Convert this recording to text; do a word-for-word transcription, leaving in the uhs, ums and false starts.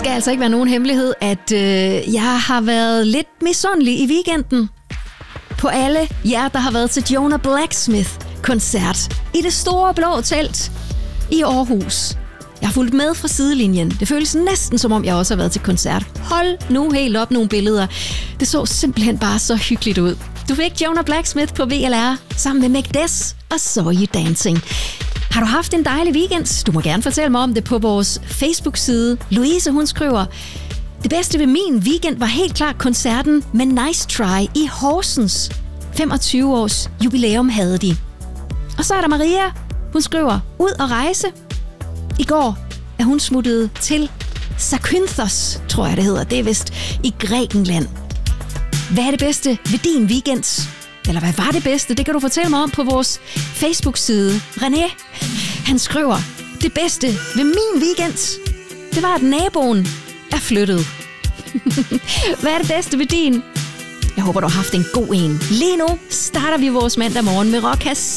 skal altså ikke være nogen hemmelighed, at øh, jeg har været lidt misundelig i weekenden på alle jer, der har været til Jonah Blacksmith-koncert i det store blå telt i Aarhus. Jeg har fulgt med fra sidelinjen. Det føles næsten som om, jeg også har været til koncert. Hold nu helt op nogle billeder. Det så simpelthen bare så hyggeligt ud. Du fik Jonah Blacksmith på V L R sammen med Magdes og Saw You Dancing. Har du haft en dejlig weekend? Du må gerne fortælle mig om det på vores Facebook-side. Louise, hun skriver: det bedste ved min weekend var helt klart koncerten med Nice Try i Horsens. femogtyve års jubilæum havde de. Og så er der Maria. Hun skriver: ud og rejse. I går er hun smuttet til Zakynthos, tror jeg det hedder. Det er vist i Grækenland. Hvad er det bedste ved din weekend? Eller hvad var det bedste? Det kan du fortælle mig om på vores Facebook-side. René, han skriver: det bedste ved min weekend, det var, at naboen er flyttet. Hvad er det bedste ved din? Jeg håber, du har haft en god en. Lige nu starter vi vores mandag morgen med Rockas